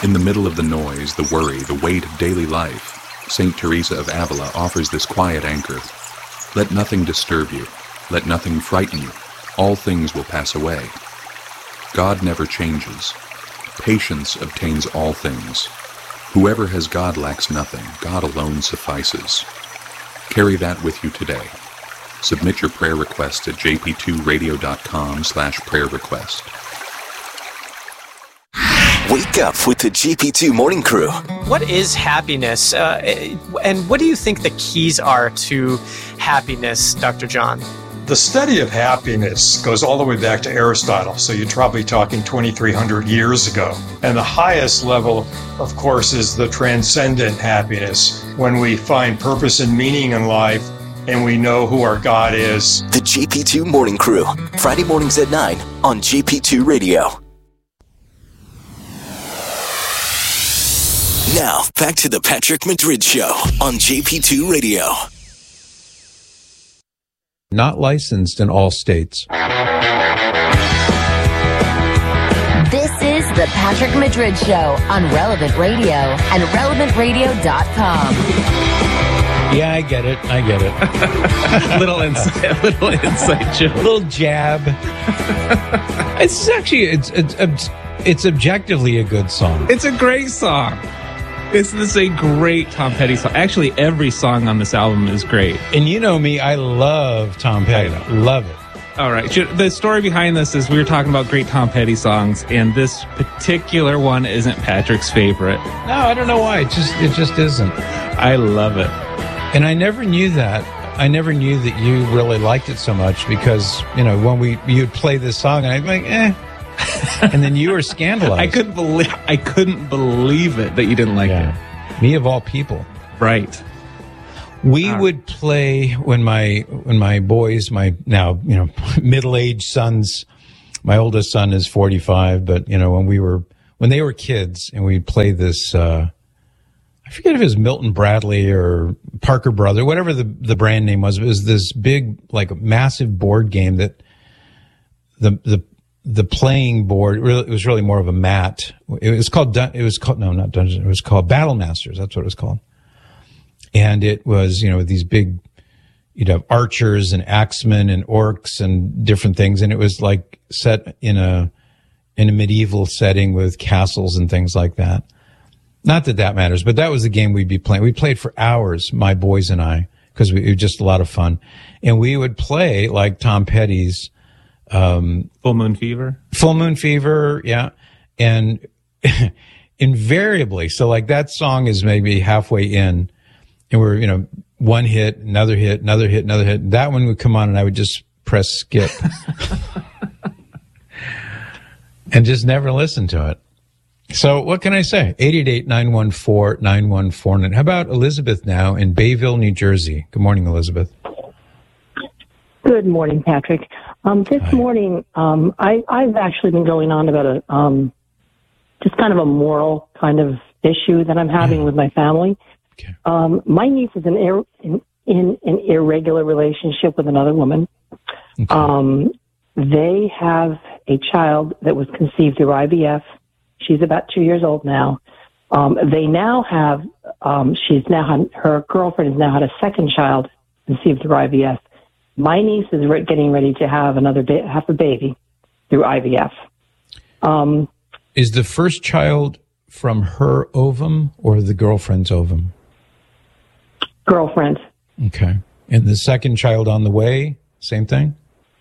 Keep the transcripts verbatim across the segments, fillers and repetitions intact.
In the middle of the noise, the worry, the weight of daily life, Saint Teresa of Avila offers this quiet anchor. Let nothing disturb you. Let nothing frighten you. All things will pass away. God never changes. Patience obtains all things. Whoever has God lacks nothing. God alone suffices. Carry that with you today. Submit your prayer request at j p two radio dot com slash prayer request. Wake up with the J P two Morning Crew. What is happiness? Uh, and what do you think the keys are to happiness, Doctor John? The study of happiness goes all the way back to Aristotle, so you're probably talking twenty-three hundred years ago. And the highest level, of course, is the transcendent happiness, when we find purpose and meaning in life and we know who our God is. The J P two Morning Crew, Friday mornings at nine on J P two Radio. Now, back to the Patrick Madrid Show on J P two Radio. Not licensed in all states. This is the Patrick Madrid Show on Relevant Radio and relevant radio dot com. Yeah, I get it. I get it. little insight, little insight joke. Little jab. It's actually, it's, it's, it's objectively a good song. It's a great song. This is a great Tom Petty song. Actually, every song on this album is great. And you know me, I love Tom Petty. Love it. All right. The story behind this is we were talking about great Tom Petty songs, and this particular one isn't Patrick's favorite. No, I don't know why. It just it just isn't. I love it. And I never knew that. I never knew that you really liked it so much because, you know, when we you'd play this song, and I'd be like, eh. And then you were scandalized. I couldn't believe I couldn't believe it that you didn't like yeah. it. Me of all people. Right. We uh, would play when my when my boys, my now, you know, middle-aged sons, my oldest son is forty-five, but you know, when we were when they were kids and we'd play this uh I forget if it was Milton Bradley or Parker Brother, whatever the the brand name was. It was this big, like, massive board game that the the the playing board, really, it was really more of a mat. It was called, it was called, no, not Dungeons. It was called Battle Masters. That's what it was called. And it was, you know, these big, you'd have archers and axemen and orcs and different things. And it was like set in a, in a medieval setting with castles and things like that. Not that that matters, but that was the game we'd be playing. We played for hours, my boys and I, because it was just a lot of fun. And we would play like Tom Petty's, Um, Full Moon Fever? Full Moon Fever, yeah. And invariably, so like that song is maybe halfway in, and we're, you know, one hit, another hit, another hit, another hit. That one would come on, and I would just press skip. And just never listen to it. So what can I say? eight eight eight, nine one four, nine one four nine. How about Elizabeth now in Bayville, New Jersey? Good morning, Elizabeth. Good morning, Patrick. Um, this Hi. morning, um, I, I've actually been going on about a um, just kind of a moral kind of issue that I'm having yeah. with my family. Okay. Um, my niece is in, ir- in, in an irregular relationship with another woman. Okay. Um, they have a child that was conceived through I V F. She's about two years old now. Um, they now have, um, she's now had, her girlfriend has now had a second child conceived through I V F. My niece is re- getting ready to have another ba- have a baby through I V F. Um, Is the first child from her ovum or the girlfriend's ovum? Girlfriend. Okay. And the second child on the way, same thing?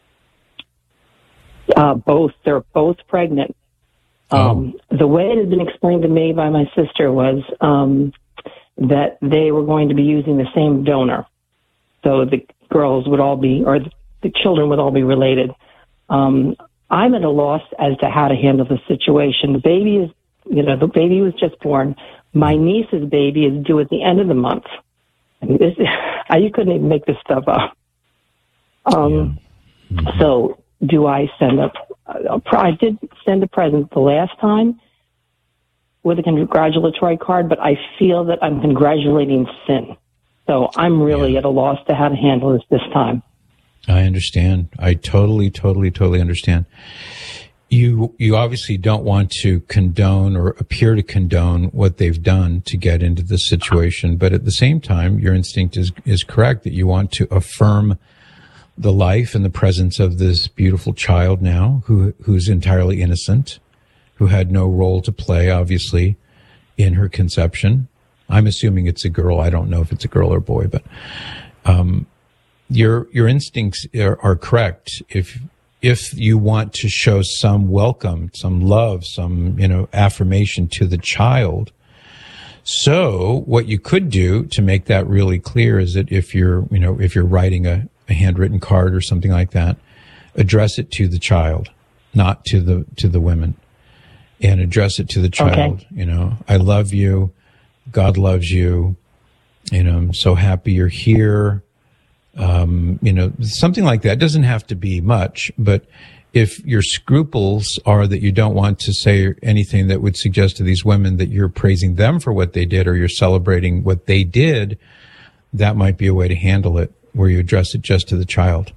Uh, both. They're both pregnant. Um, oh. The way it has been explained to me by my sister was um, that they were going to be using the same donor. So the girls would all be, or the children would all be related. Um, I'm at a loss as to how to handle the situation. The baby is, you know, the baby was just born. My niece's baby is due at the end of the month. I mean, this, you couldn't even make this stuff up. Um, yeah. mm-hmm. So do I send a, a, I did send a present the last time with a congratulatory card, but I feel that I'm congratulating sin. So I'm really yeah. at a loss to how to handle this this time. I understand. I totally, totally, totally understand. you you obviously don't want to condone or appear to condone what they've done to get into this situation, but at the same time, your instinct is is correct that you want to affirm the life and the presence of this beautiful child now, who who's entirely innocent, who had no role to play, obviously, in her conception. I'm assuming it's a girl. I don't know if it's a girl or a boy, but um, your your instincts are, are correct. If if you want to show some welcome, some love, some, you know, affirmation to the child. So what you could do to make that really clear is that if you're, you know, if you're writing a, a handwritten card or something like that, address it to the child, not to the, to the women, and address it to the child. Okay. You know, I love you. God loves you. You know, I'm so happy you're here. Um, you know, something like that. It doesn't have to be much, but if your scruples are that you don't want to say anything that would suggest to these women that you're praising them for what they did or you're celebrating what they did, that might be a way to handle it, where you address it just to the child.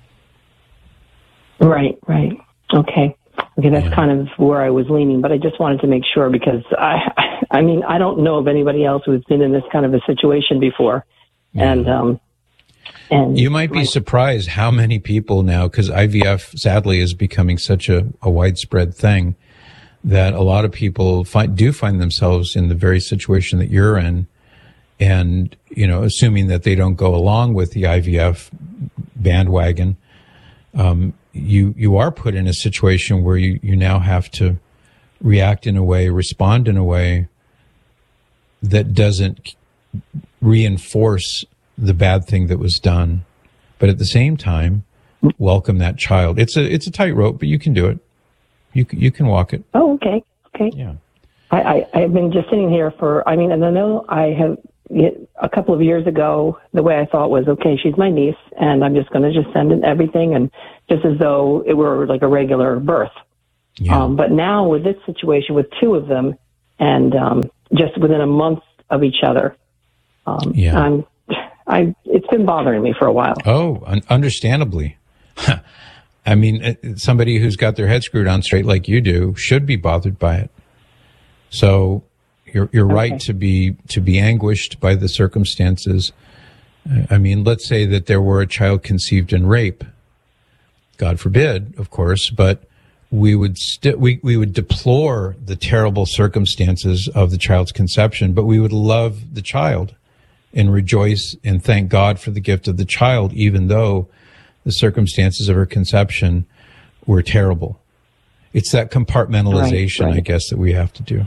Right, right. Okay. Okay, that's yeah. kind of where I was leaning, but I just wanted to make sure because I, I mean, I don't know of anybody else who's been in this kind of a situation before. Yeah. And, um, And you might be my, surprised how many people now, because I V F sadly is becoming such a, a widespread thing, that a lot of people find, do find themselves in the very situation that you're in, and, you know, assuming that they don't go along with the I V F bandwagon, um, you you are put in a situation where you, you now have to react in a way, respond in a way that doesn't reinforce the bad thing that was done, but at the same time, welcome that child. It's a it's a tightrope, but you can do it. You you can walk it. Oh, okay, okay. Yeah. I, I I've been just sitting here for. I mean, and I know I have a couple of years ago. The way I thought was, okay, she's my niece, and I'm just going to just send in everything, and just as though it were like a regular birth. Yeah. Um, but now with this situation with two of them, and um, just within a month of each other, um, yeah. I'm. I, it's been bothering me for a while. Oh, un- understandably. I mean, somebody who's got their head screwed on straight like you do should be bothered by it. So you're you're okay. right to be to be anguished by the circumstances. I mean, let's say that there were a child conceived in rape. God forbid, of course, but we would st- we we would deplore the terrible circumstances of the child's conception, but we would love the child and rejoice and thank God for the gift of the child, even though the circumstances of her conception were terrible. It's that compartmentalization, right, right. I guess, that we have to do.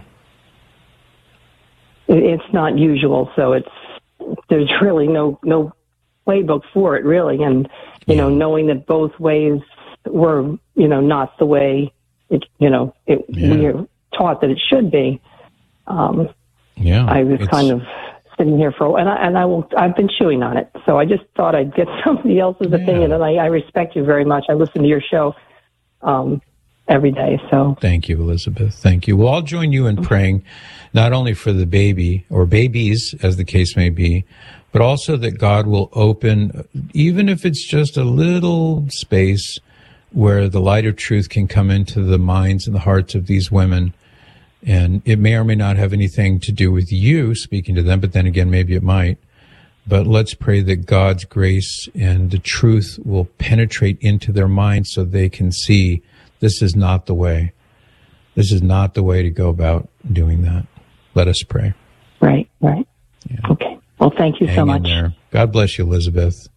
It's not usual, so it's there's really no no playbook for it, really. And, you yeah. know, knowing that both ways were, you know, not the way it, you know, it, yeah. we are taught that it should be. Um, yeah, I was kind of sitting here for, and I, and I will, I've been chewing on it. So I just thought I'd get somebody else's yeah. opinion, and I, I respect you very much. I listen to your show um, every day. So thank you, Elizabeth. Thank you. Well, I'll join you in praying, not only for the baby or babies, as the case may be, but also that God will open, even if it's just a little space where the light of truth can come into the minds and the hearts of these women. And it may or may not have anything to do with you speaking to them, but then again, maybe it might. But let's pray that God's grace and the truth will penetrate into their minds so they can see this is not the way. This is not the way to go about doing that. Let us pray. Right, right. Yeah. Okay. Well, thank you Hang so much. In there. God bless you, Elizabeth.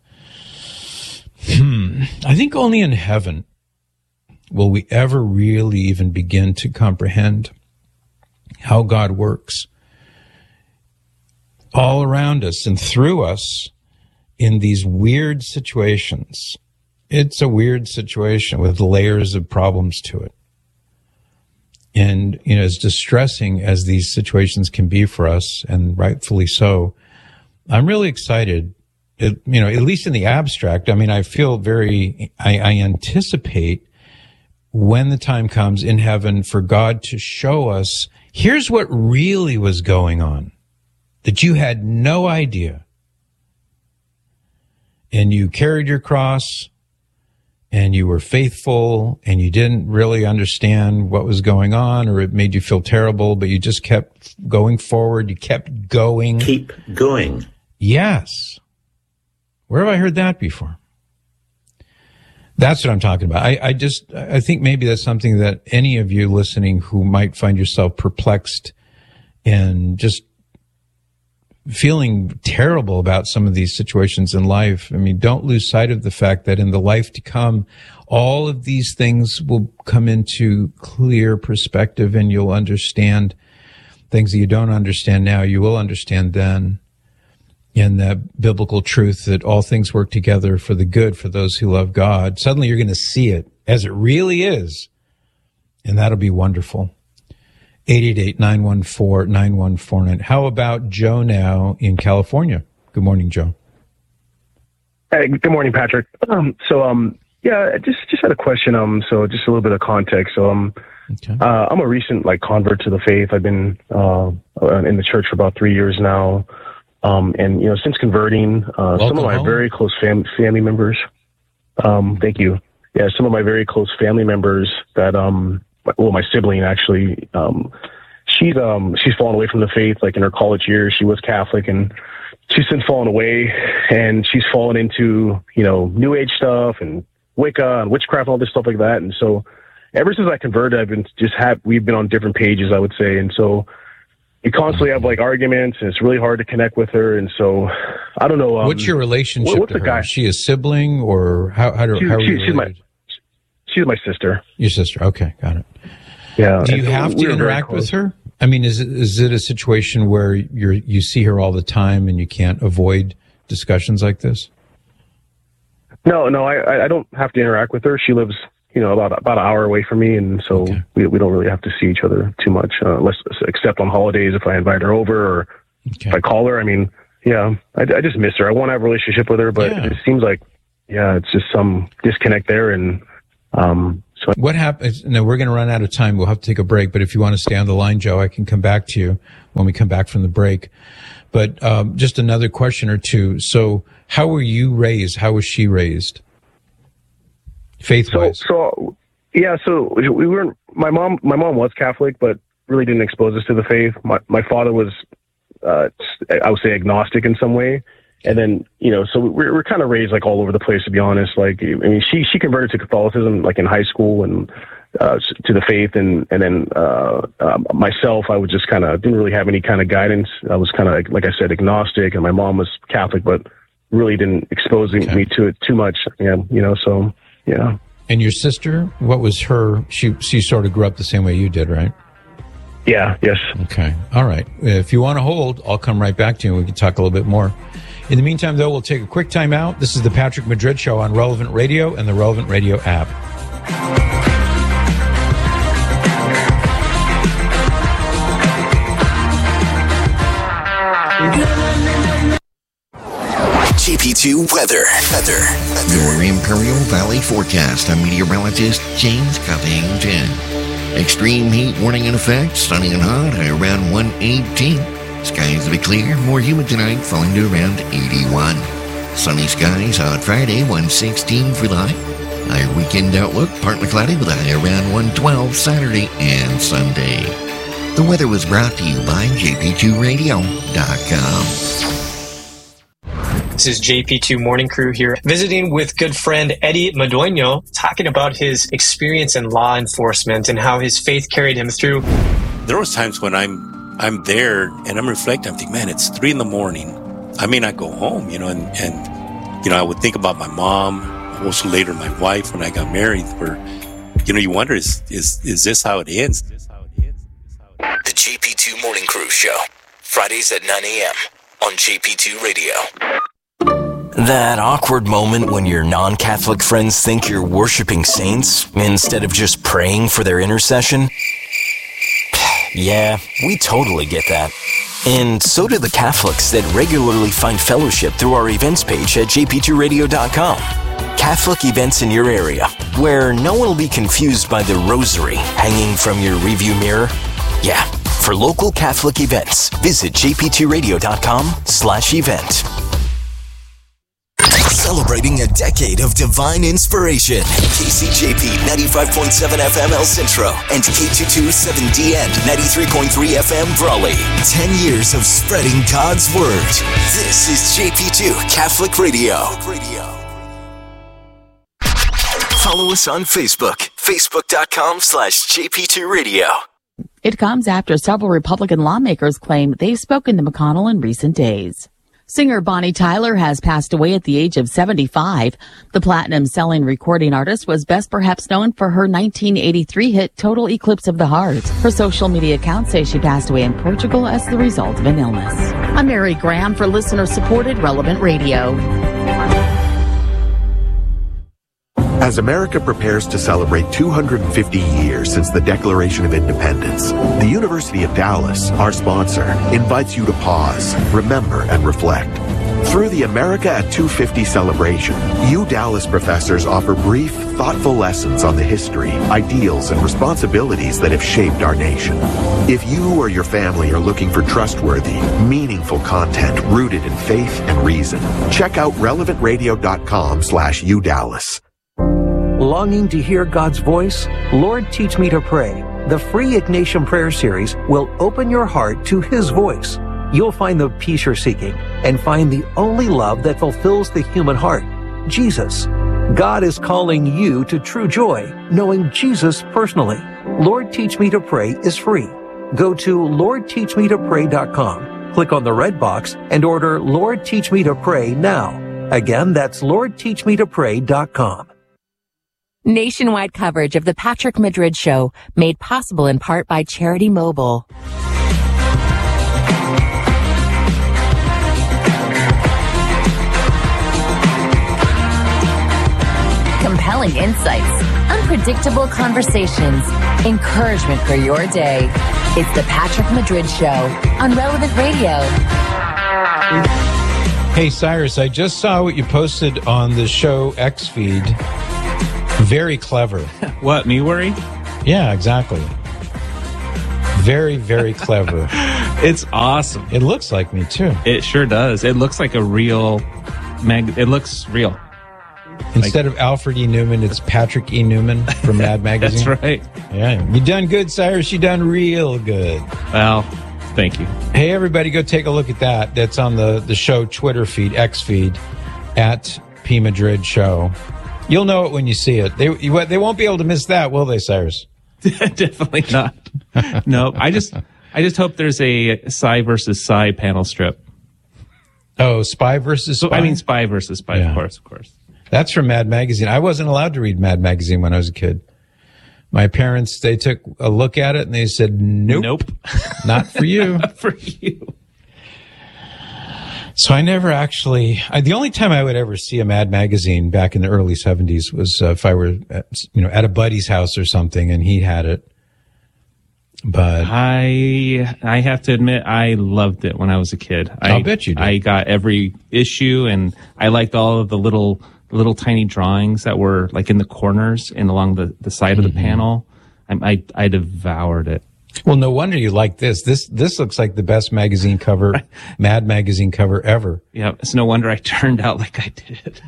Hmm. I think only in heaven will we ever really even begin to comprehend how God works all around us and through us in these weird situations. It's a weird situation with layers of problems to it. And, you know, as distressing as these situations can be for us, and rightfully so, I'm really excited, it, you know, at least in the abstract. I mean, I feel very, I, I anticipate when the time comes in heaven for God to show us, here's what really was going on that you had no idea. And you carried your cross and you were faithful and you didn't really understand what was going on, or it made you feel terrible, but you just kept going forward. You kept going. Keep going. Yes. Where have I heard that before? That's what I'm talking about. I, I just, I think maybe that's something that any of you listening who might find yourself perplexed and just feeling terrible about some of these situations in life. I mean, don't lose sight of the fact that in the life to come, all of these things will come into clear perspective, and you'll understand things that you don't understand now. You will understand then. In that biblical truth that all things work together for the good for those who love God. Suddenly you're going to see it as it really is. And that'll be wonderful. eight eight eight, nine one four, nine one four nine. How about Joe now in California? Good morning, Joe. Hey, good morning, Patrick. Um, so, um, yeah, just, just had a question. Um, so just a little bit of context. So, um, okay. uh, I'm a recent like convert to the faith. I've been, uh, in the church for about three years now. Um, and, you know, since converting, uh, some of my home. very close fam- family members, um, thank you. Yeah, some of my very close family members that, um, well, my sibling actually, um, she's, um, she's fallen away from the faith, like in her college years. She was Catholic, and she's since fallen away, and she's fallen into, you know, New Age stuff and Wicca and witchcraft and all this stuff like that. And so ever since I converted, I've been just had, we've been on different pages, I would say. And so, we constantly have like arguments, and it's really hard to connect with her. And so, I don't know. Um, what's your relationship what's to her? Guy? Is she a sibling, or how? How do she, how are she, you she's my she's my sister. Your sister. Okay, got it. Yeah. Do you have to interact with her? I mean, is it is it a situation where you're you see her all the time and you can't avoid discussions like this? No, no, I I don't have to interact with her. She lives, you know, about about an hour away from me, and so okay. we we don't really have to see each other too much, uh, unless except on holidays if I invite her over or okay. if I call her. I mean, yeah, I, I just miss her. I want to have a relationship with her, but yeah. it seems like, yeah, it's just some disconnect there, and um. So what happens? No, we're going to run out of time. We'll have to take a break. But if you want to stay on the line, Joe, I can come back to you when we come back from the break. But um, just another question or two. So, how were you raised? How was she raised? Faith-wise. So, so yeah, so we weren't, my mom, my mom was Catholic, but really didn't expose us to the faith. My, my father was, uh, I would say agnostic in some way. And then, you know, so we're, we're kind of raised like all over the place, to be honest. Like, I mean, she, she converted to Catholicism, like in high school, and, uh, to the faith. And, and then, uh, uh myself, I was just kind of, didn't really have any kind of guidance. I was kind of, like I said, agnostic, and my mom was Catholic, but really didn't expose okay. me to it too much. Yeah. You know, so. Yeah. And your sister, what was her, she she sort of grew up the same way you did, right? Yeah, yes. Okay. All right. If you want to hold, I'll come right back to you and we can talk a little bit more. In the meantime, though, we'll take a quick time out. This is the Patrick Madrid Show on Relevant Radio and the Relevant Radio app. G P two weather. Weather. Your Imperial Valley forecast. I'm meteorologist James Covington. Extreme heat warning in effect. Sunny and hot. High around one eighteen. Skies will be clear. More humid tonight. Falling to around eighty-one. Sunny skies. Hot Friday. one sixteen for the high. Higher weekend outlook. Partly cloudy with a high around one twelve Saturday and Sunday. The weather was brought to you by J P two radio dot com. This is J P two Morning Crew here, visiting with good friend Eddie Madueño, talking about his experience in law enforcement and how his faith carried him through. There was times when I'm I'm there and I'm reflecting, I'm thinking, man, it's three in the morning. I may not go home, you know, and, and you know, I would think about my mom, also later my wife when I got married, where, you know, you wonder, is is is this how it ends? The J P two Morning Crew Show, Fridays at nine a.m. on J P two Radio. That awkward moment when your non-Catholic friends think you're worshiping saints instead of just praying for their intercession? Yeah, we totally get that. And so do the Catholics that regularly find fellowship through our events page at J P two radio dot com. Catholic events in your area, where no one will be confused by the rosary hanging from your rearview mirror. Yeah, for local Catholic events, visit J P two radio dot com slash event. celebrating a decade of divine inspiration. K C J P ninety-five point seven F M El Centro and K two twenty-seven D N ninety-three point three F M Brawley. Ten years of spreading God's Word. This is J P two Catholic Radio. Follow us on Facebook, facebook.com slash JP2Radio. It comes after several Republican lawmakers claim they've spoken to McConnell in recent days. Singer Bonnie Tyler has passed away at the age of seventy-five. The platinum-selling recording artist was best perhaps known for her nineteen eighty-three hit Total Eclipse of the Heart. Her social media accounts say she passed away in Portugal as the result of an illness. I'm Mary Graham for listener-supported Relevant Radio. As America prepares to celebrate two hundred fifty years since the Declaration of Independence, the University of Dallas, our sponsor, invites you to pause, remember, and reflect. Through the America at two fifty celebration, U Dallas professors offer brief, thoughtful lessons on the history, ideals, and responsibilities that have shaped our nation. If you or your family are looking for trustworthy, meaningful content rooted in faith and reason, check out relevantradio.com slash UDallas. Longing to hear God's voice? Lord, Teach Me to Pray. The free Ignatian Prayer Series will open your heart to His voice. You'll find the peace you're seeking and find the only love that fulfills the human heart, Jesus. God is calling you to true joy, knowing Jesus personally. Lord, Teach Me to Pray is free. Go to lord teach me to pray dot com, click on the red box, and order Lord, Teach Me to Pray now. Again, that's lord teach me to pray dot com. Nationwide coverage of the Patrick Madrid Show, made possible in part by Charity Mobile. Compelling insights, unpredictable conversations, encouragement for your day. It's the Patrick Madrid Show on Relevant Radio. Hey, Cyrus, I just saw what you posted on the show X feed. Very clever. What, me worry? Yeah, exactly. Very, very clever. It's awesome. It looks like me, too. It sure does. It looks like a real mag. It looks real. Instead like, of Alfred E. Newman, it's Patrick E. Newman from Mad Magazine. That's right. Yeah. You done good, Cyrus. You done real good. Well, thank you. Hey, everybody, go take a look at that. That's on the, the show Twitter feed, X feed, at P Madrid Show. You'll know it when you see it. They you, they won't be able to miss that, will they, Cyrus? Definitely not. No, I just I just hope there's a Psy versus Psy panel strip. Oh, Spy versus Spy? I mean, Spy versus Spy, yeah. of course, of course. That's from Mad Magazine. I wasn't allowed to read Mad Magazine when I was a kid. My parents, they took a look at it and they said, nope. Nope. Not for you. Not for you. So I never actually, I, the only time I would ever see a Mad Magazine back in the early seventies was uh, if I were, at, you know, at a buddy's house or something and he had it. But I, I have to admit, I loved it when I was a kid. I'll I bet you did. I got every issue and I liked all of the little, little tiny drawings that were like in the corners and along the, the side mm-hmm. of the panel. I, I, I devoured it. Well, no wonder you like this. This this looks like the best magazine cover, Mad Magazine cover ever. Yeah, it's no wonder I turned out like I did.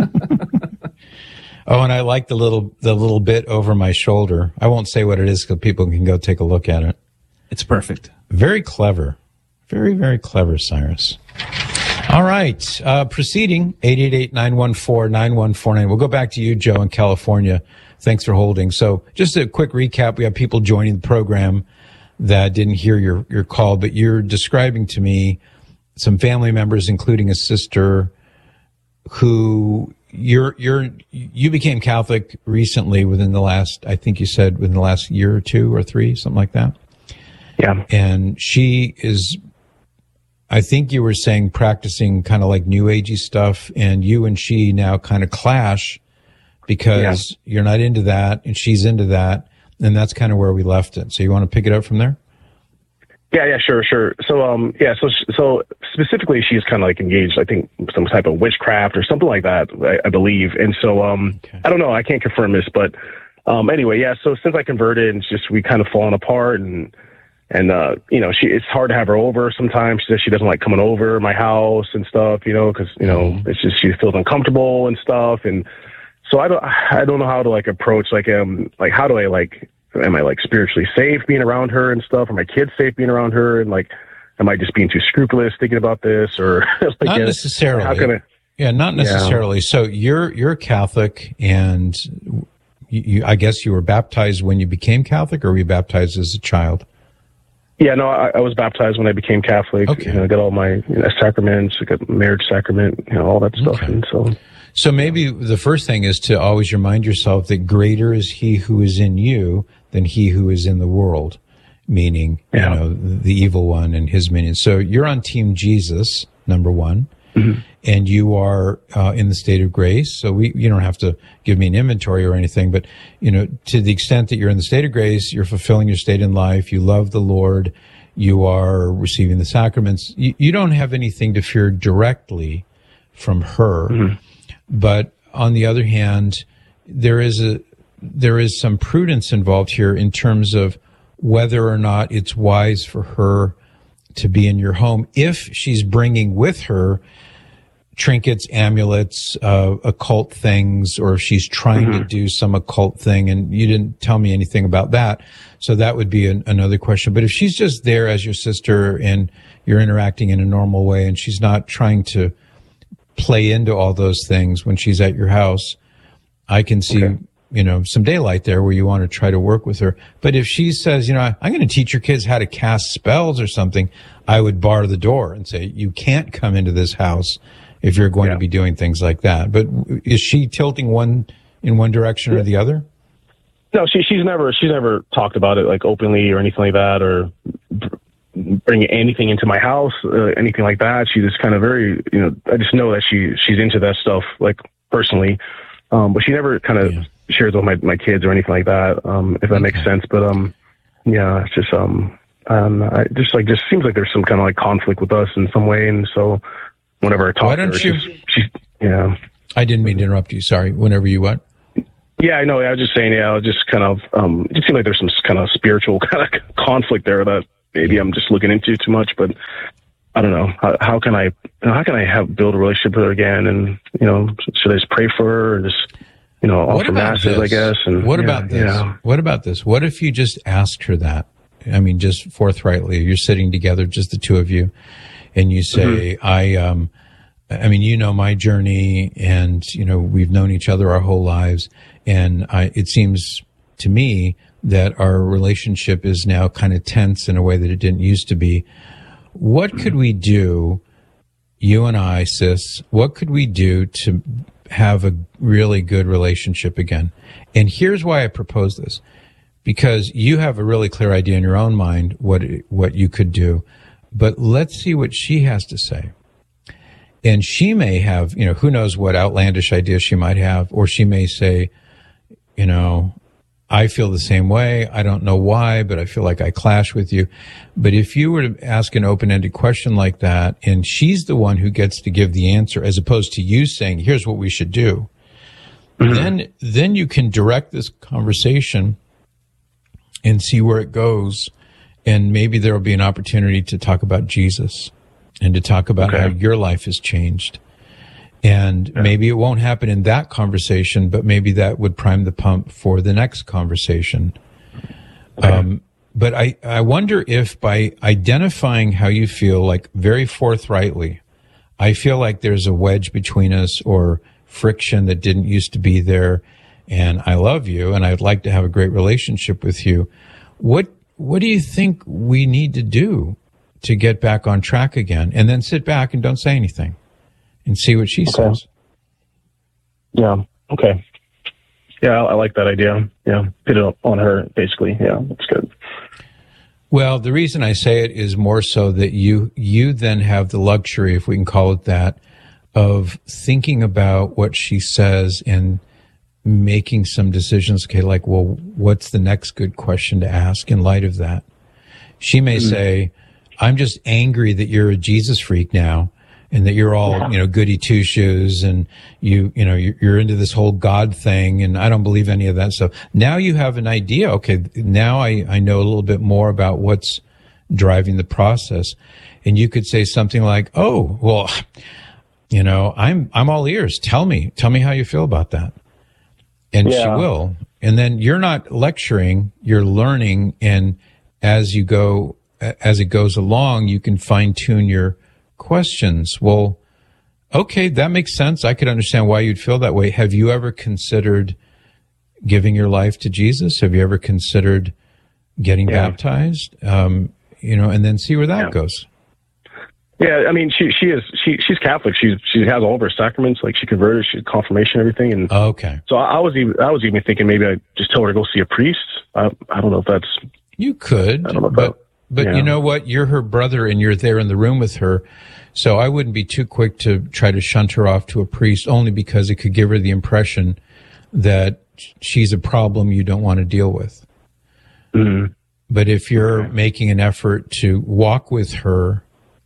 Oh, and I like the little the little bit over my shoulder. I won't say what it is because people can go take a look at it. It's perfect. Very clever. Very, very clever, Cyrus. All right. Uh, proceeding, eight eight eight, nine one four, nine one four nine. We'll go back to you, Joe, in California. Thanks for holding. So just a quick recap. We have people joining the program that didn't hear your, your call, but you're describing to me some family members, including a sister who you're, you're, you became Catholic recently within the last, I think you said within the last year or two or three, something like that. Yeah. And she is, I think you were saying practicing kind of like new agey stuff, and you and she now kind of clash because yeah. you're not into that and she's into that. And that's kind of where we left it. So you want to pick it up from there? Yeah, yeah, sure, sure. So, um, yeah, so, so specifically, she's kind of like engaged, I think, some type of witchcraft or something like that, I, I believe. And so, um, okay. I don't know, I can't confirm this, but, um, anyway, yeah. So since I converted, it's just we kind of fallen apart, and And, uh, you know, she, it's hard to have her over sometimes. She says she doesn't like coming over my house and stuff, you know, cause, you know, mm-hmm. it's just, she feels uncomfortable and stuff. And so I don't, I don't know how to like approach, like, um, like, how do I like, am I like spiritually safe being around her and stuff? Are my kids safe being around her? And like, am I just being too scrupulous thinking about this or like, not necessarily? How can I, yeah, not necessarily. Yeah. So you're, you're Catholic and you, you, I guess you were baptized when you became Catholic, or were you baptized as a child? Yeah, no, I, I was baptized when I became Catholic. Okay. You know, I got all my you know, sacraments, I got marriage sacrament, you know, all that stuff. Okay. And so, so maybe the first thing is to always remind yourself that greater is he who is in you than he who is in the world, meaning, yeah. you know, the evil one and his minions. So you're on Team Jesus, number one, mm-hmm. and you are uh, in the state of grace. So we, you don't have to give me an inventory or anything, but, you know, to the extent that you're in the state of grace, you're fulfilling your state in life, you love the Lord, you are receiving the sacraments, you, you don't have anything to fear directly from her. Mm-hmm. But on the other hand, there is a, there is some prudence involved here in terms of whether or not it's wise for her to be in your home if she's bringing with her trinkets, amulets, uh, occult things, or if she's trying mm-hmm. to do some occult thing, and you didn't tell me anything about that. So that would be an, another question. But if she's just there as your sister and you're interacting in a normal way and she's not trying to play into all those things when she's at your house, I can see, okay. you know, some daylight there where you want to try to work with her. But if she says, you know, I'm going to teach your kids how to cast spells or something, I would bar the door and say, you can't come into this house if you're going yeah. to be doing things like that. But is she tilting one in one direction yeah. or the other? No, she, she's never, she's never talked about it like openly or anything like that, or bring anything into my house, uh, anything like that. She just kind of very, you know, I just know that she, she's into that stuff, like personally. Um, but she never kind of yeah. shares with my, my kids or anything like that. Um, if that okay. makes sense. But, um, yeah, it's just, um, um, I just like, just seems like there's some kind of like conflict with us in some way. And so whenever I talk Why to her, don't you, she's, she's, yeah. I didn't mean to interrupt you. Sorry. Whenever you what? Yeah, I know. I was just saying, yeah, I was just kind of, um, it just seemed like there's some kind of spiritual kind of conflict there that maybe I'm just looking into too much, but I don't know. How, how can I, you know, how can I have, build a relationship with her again? And, you know, should I just pray for her and just, you know, offer masses, this? I guess? And what yeah, about this? Yeah. What about this? What if you just asked her that? I mean, just forthrightly, you're sitting together, just the two of you, and you say, mm-hmm. I, um, I mean, you know my journey, and, you know, we've known each other our whole lives. And I, it seems to me that our relationship is now kind of tense in a way that it didn't used to be. What could we do, you and I, sis, what could we do to have a really good relationship again? And here's why I propose this. Because you have a really clear idea in your own mind what what you could do. But let's see what she has to say. And she may have, you know, who knows what outlandish ideas she might have, or she may say, you know, I feel the same way. I don't know why, but I feel like I clash with you. But if you were to ask an open-ended question like that, and she's the one who gets to give the answer, as opposed to you saying, here's what we should do, mm-hmm. then, then you can direct this conversation and see where it goes. And maybe there will be an opportunity to talk about Jesus and to talk about okay. how your life has changed. And yeah. maybe it won't happen in that conversation, but maybe that would prime the pump for the next conversation. Okay. Um, but I, I wonder if by identifying how you feel, like very forthrightly, I feel like there's a wedge between us or friction that didn't used to be there, and I love you and I'd like to have a great relationship with you. What, what do you think we need to do to get back on track again? And then sit back and don't say anything and see what she okay. says. Yeah. Okay. Yeah, I, I like that idea. Yeah. Put it on her, basically. Yeah, that's good. Well, the reason I say it is more so that you, you then have the luxury, if we can call it that, of thinking about what she says and making some decisions. Okay, like, well, what's the next good question to ask in light of that? She may mm-hmm. say, I'm just angry that you're a Jesus freak now, and that you're all, yeah. you know, goody two shoes, and you, you know, you're into this whole God thing, and I don't believe any of that stuff. Now you have an idea. Okay, now I, I know a little bit more about what's driving the process. And you could say something like, oh, well, you know, I'm, I'm all ears. Tell me, tell me how you feel about that. And Yeah. she will. And then you're not lecturing, you're learning. And as you go, as it goes along, you can fine tune your questions. Well, okay, that makes sense. I could understand why you'd feel that way. Have you ever considered giving your life to Jesus? Have you ever considered getting Yeah. baptized? Um, you know, and then see where that Yeah. goes. Yeah, I mean, she she is she she's Catholic. She she has all of her sacraments. Like she converted, she confirmation, everything. And okay, so I, I was even I was even thinking maybe I just tell her to go see a priest. I I don't know if that's you could, I don't know if but that, but yeah. you know what? You're her brother, and you're there in the room with her. So I wouldn't be too quick to try to shunt her off to a priest, only because it could give her the impression that she's a problem you don't want to deal with. Mm-hmm. But if you're okay. making an effort to walk with her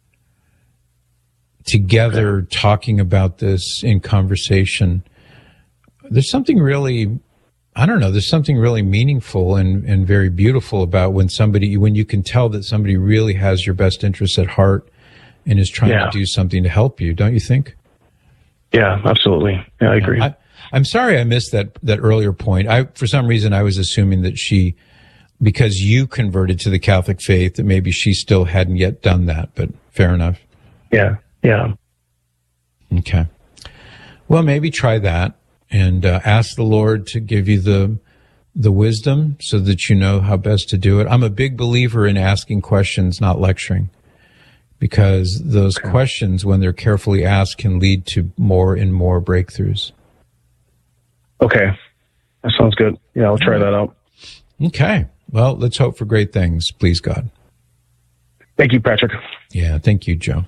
together, okay. talking about this in conversation, there's something really, I don't know, there's something really meaningful and, and very beautiful about when somebody, when you can tell that somebody really has your best interests at heart and is trying yeah. to do something to help you, don't you think? Yeah, absolutely. Yeah, I agree. I, I'm sorry I missed that, that earlier point. I, for some reason, I was assuming that she, because you converted to the Catholic faith, that maybe she still hadn't yet done that, but fair enough. Yeah, yeah. Okay. Well, maybe try that and uh, ask the Lord to give you the the wisdom so that you know how best to do it. I'm a big believer in asking questions, not lecturing, because those okay. questions, when they're carefully asked, can lead to more and more breakthroughs. Okay. That sounds good. Yeah, I'll try that out. Okay. Well, let's hope for great things, please God. Thank you, Patrick. Yeah, thank you, Joe.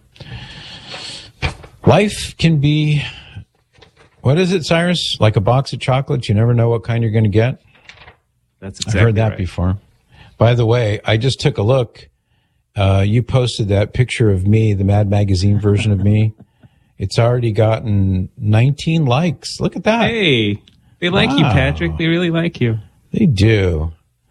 Life can be, what is it, Cyrus? Like a box of chocolates. You never know what kind you're going to get. That's exactly I've heard that right. before. By the way, I just took a look. Uh, you posted that picture of me, the Mad Magazine version of me. It's already gotten nineteen likes. Look at that. Hey, they like wow. you, Patrick. They really like you. They do.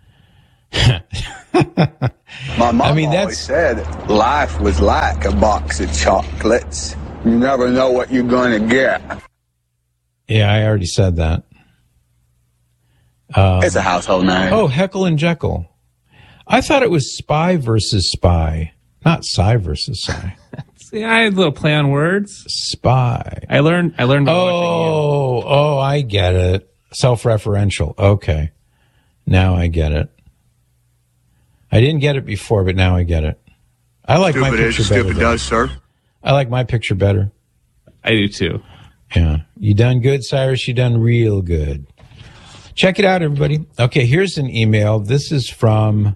My mom I mean, that's... always said life was like a box of chocolates. You never know what you're going to get. Yeah, I already said that. Um, it's a household name. Oh, Heckle and Jekyll. I thought it was Spy versus Spy, not Psy versus Psy. See, I had a little play on words. Spy. I learned. I learned. Oh, oh, I get it. Self-referential. Okay, now I get it. I didn't get it before, but now I get it. I like stupid my picture is, better. Stupid does, sir. I like my picture better. I do too. Yeah. You done good, Cyrus. You done real good. Check it out, everybody. Okay, here's an email. This is from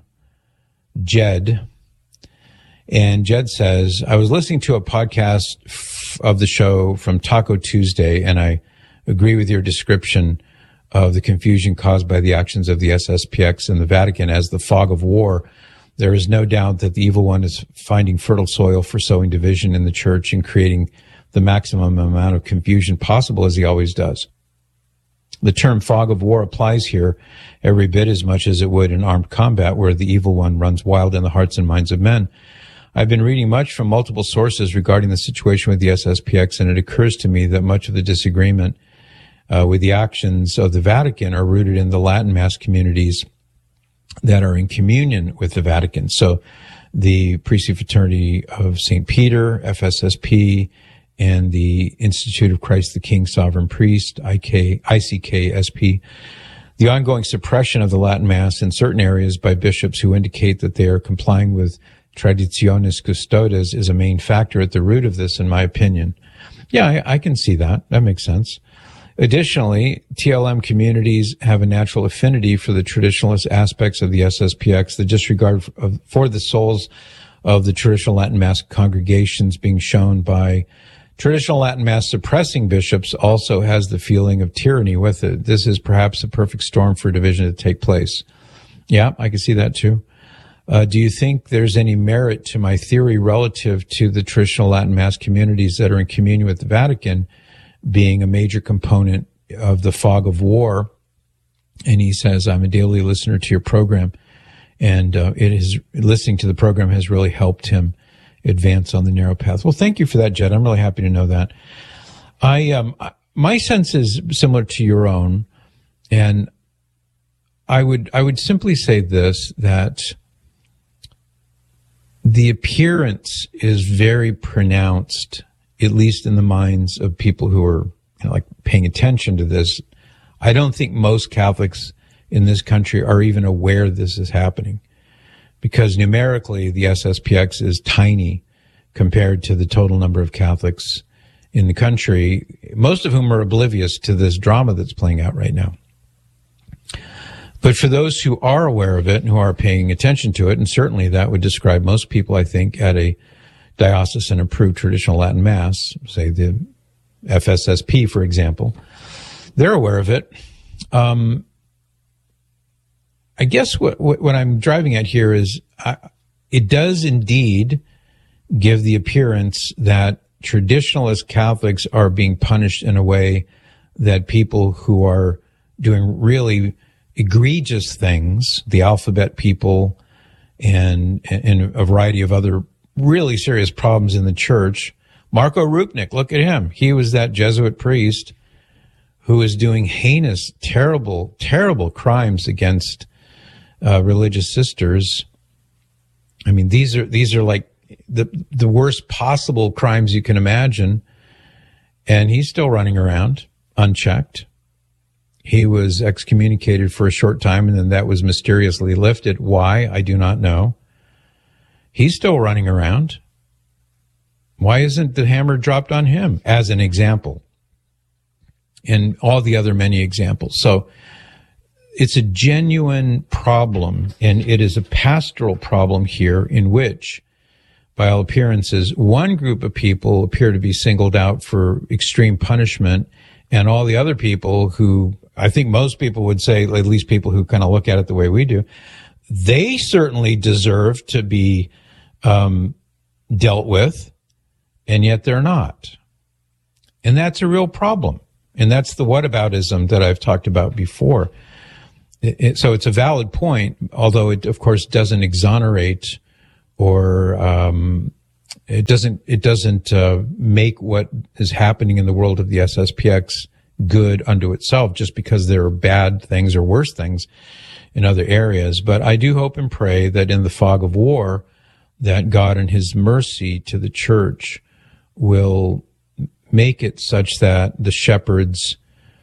Jed. And Jed says, I was listening to a podcast f- of the show from Taco Tuesday, and I agree with your description of the confusion caused by the actions of the S S P X and the Vatican as the fog of war. There is no doubt that the evil one is finding fertile soil for sowing division in the church and creating the maximum amount of confusion possible, as he always does. The term fog of war applies here every bit as much as it would in armed combat, where the evil one runs wild in the hearts and minds of men. I've been reading much from multiple sources regarding the situation with the S S P X, and it occurs to me that much of the disagreement uh, with the actions of the Vatican are rooted in the Latin Mass communities that are in communion with the Vatican. So the Priestly Fraternity of Saint Peter, F S S P, and the Institute of Christ the King Sovereign Priest, I C K S P. The ongoing suppression of the Latin Mass in certain areas by bishops who indicate that they are complying with Traditionis Custodes is a main factor at the root of this, in my opinion. Yeah, I, I can see that. That makes sense. Additionally, T L M communities have a natural affinity for the traditionalist aspects of the S S P X. The disregard of, for the souls of the traditional Latin Mass congregations being shown by traditional Latin Mass suppressing bishops also has the feeling of tyranny with it. This is perhaps a perfect storm for division to take place. Yeah, I can see that too. Uh, do you think there's any merit to my theory relative to the traditional Latin Mass communities that are in communion with the Vatican being a major component of the fog of war? And he says, I'm a daily listener to your program, And uh, it is listening to the program has really helped him advance on the narrow path. Well, thank you for that, Jed. I'm really happy to know that. I um, my sense is similar to your own, and I would I would simply say this, that the appearance is very pronounced, at least in the minds of people who are, you know, like paying attention to this. I don't think most Catholics in this country are even aware this is happening, because numerically the S S P X is tiny compared to the total number of Catholics in the country, most of whom are oblivious to this drama that's playing out right now. But for those who are aware of it and who are paying attention to it, and certainly that would describe most people, I think, at a diocesan approved traditional Latin Mass, say the F S S P, for example, they're aware of it. Um, I guess what, what, what I'm driving at here is I, it does indeed give the appearance that traditionalist Catholics are being punished in a way that people who are doing really egregious things, the alphabet people and, and a variety of other really serious problems in the church. Marco Rupnik, look at him. He was that Jesuit priest who was doing heinous, terrible, terrible crimes against uh, religious sisters. I mean, these are these are like the the worst possible crimes you can imagine, and he's still running around unchecked. He was excommunicated for a short time, and then that was mysteriously lifted. Why? I do not know. He's still running around. Why isn't the hammer dropped on him, as an example? And all the other many examples. So it's a genuine problem, and it is a pastoral problem here in which, by all appearances, one group of people appear to be singled out for extreme punishment, and all the other people who, I think most people would say, at least people who kind of look at it the way we do, they certainly deserve to be um, dealt with, and yet they're not. And that's a real problem. And that's the whataboutism that I've talked about before. It, it, so it's a valid point, although it, of course, doesn't exonerate or um, it doesn't it doesn't uh, make what is happening in the world of the S S P X good unto itself, just because there are bad things or worse things in other areas. But I do hope and pray that in the fog of war, that God in His mercy to the church will make it such that the shepherds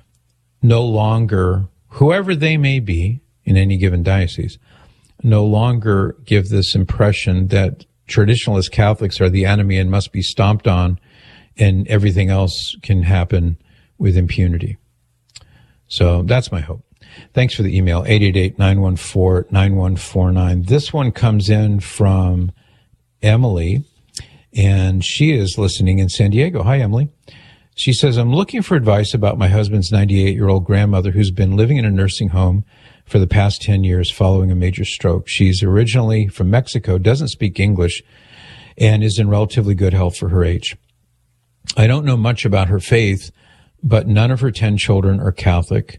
no longer, whoever they may be in any given diocese, no longer give this impression that traditionalist Catholics are the enemy and must be stomped on, and everything else can happen with impunity. So that's my hope. Thanks for the email, eight eight eight, nine one four, nine one four nine. This one comes in from Emily, and she is listening in San Diego. Hi, Emily. She says, I'm looking for advice about my husband's ninety-eight-year-old grandmother who's been living in a nursing home for the past ten years following a major stroke. She's originally from Mexico, doesn't speak English, and is in relatively good health for her age. I don't know much about her faith, but none of her ten children are Catholic.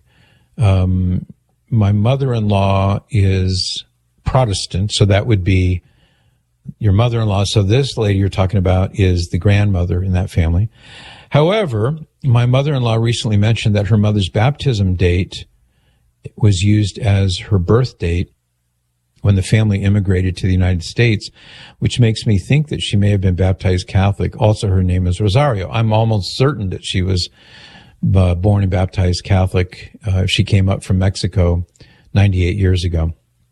Um, my mother-in-law is Protestant, so that would be your mother-in-law. So this lady you're talking about is the grandmother in that family. However, my mother-in-law recently mentioned that her mother's baptism date was used as her birth date when the family immigrated to the United States, which makes me think that she may have been baptized Catholic. Also, her name is Rosario. I'm almost certain that she was uh, born and baptized Catholic. Uh, she came up from Mexico ninety-eight years ago.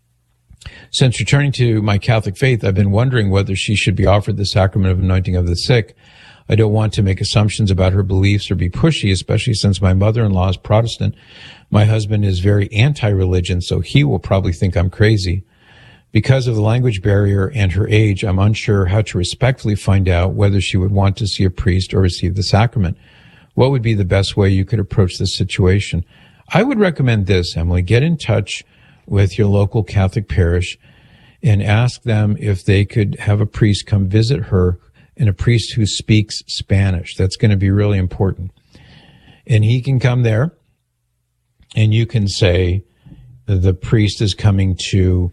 Since returning to my Catholic faith, I've been wondering whether she should be offered the sacrament of anointing of the sick. I don't want to make assumptions about her beliefs or be pushy, especially since my mother-in-law is Protestant. My husband is very anti-religion, so he will probably think I'm crazy. Because of the language barrier and her age, I'm unsure how to respectfully find out whether she would want to see a priest or receive the sacrament. What would be the best way you could approach this situation? I would recommend this, Emily. Get in touch with your local Catholic parish and ask them if they could have a priest come visit her, and a priest who speaks Spanish. That's going to be really important. And he can come there, and you can say the priest is coming to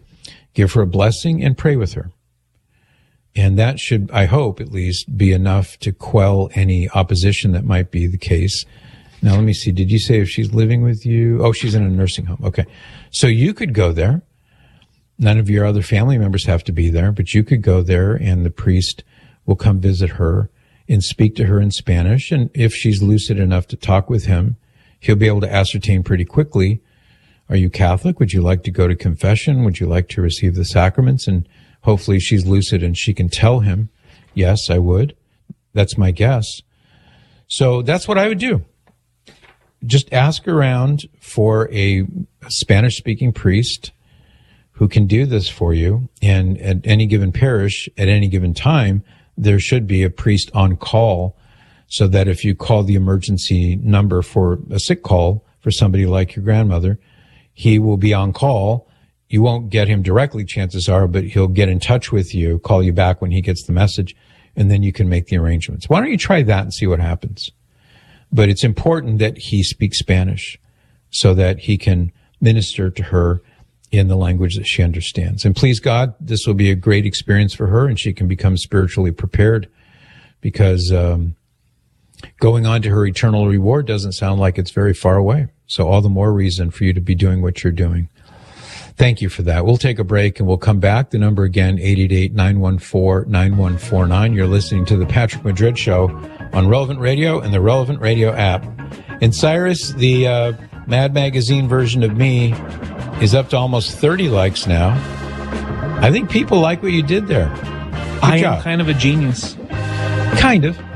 give her a blessing, and pray with her. And that should, I hope, at least be enough to quell any opposition that might be the case. Now, let me see. Did you say if she's living with you? Oh, she's in a nursing home. Okay. So you could go there. None of your other family members have to be there, but you could go there and the priest will come visit her and speak to her in Spanish. And if she's lucid enough to talk with him, he'll be able to ascertain pretty quickly, are you Catholic? Would you like to go to confession? Would you like to receive the sacraments? And hopefully she's lucid and she can tell him, yes, I would. That's my guess. So that's what I would do. Just ask around for a Spanish-speaking priest who can do this for you. And at any given parish, at any given time, there should be a priest on call so that if you call the emergency number for a sick call for somebody like your grandmother, he will be on call. You won't get him directly, chances are, but he'll get in touch with you, call you back when he gets the message, and then you can make the arrangements. Why don't you try that and see what happens? But it's important that he speaks Spanish so that he can minister to her in the language that she understands. And please God, this will be a great experience for her and she can become spiritually prepared, because um, going on to her eternal reward doesn't sound like it's very far away. So all the more reason for you to be doing what you're doing. Thank you for that. We'll take a break and we'll come back. The number again, eight eight eight, nine one four, nine one four nine. You're listening to The Patrick Madrid Show on Relevant Radio and the Relevant Radio app. And Cyrus, the uh, Mad Magazine version of me is up to almost thirty likes now. I think people like what you did there. Good I job. am kind of a genius. Kind of.